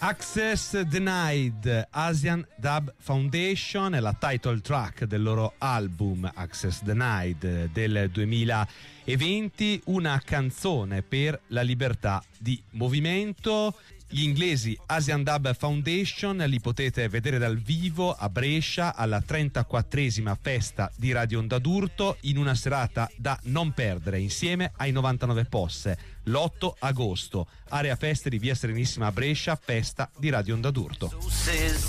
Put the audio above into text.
Access Denied, Asian Dub Foundation, è la title track del loro album Access Denied del 2020, una canzone per la libertà di movimento. Gli inglesi Asian Dub Foundation li potete vedere dal vivo a Brescia alla 34esima festa di Radio Onda d'Urto, in una serata da non perdere insieme ai 99 Posse, l'8 agosto, area feste di via Serenissima a Brescia, festa di Radio Onda d'Urto.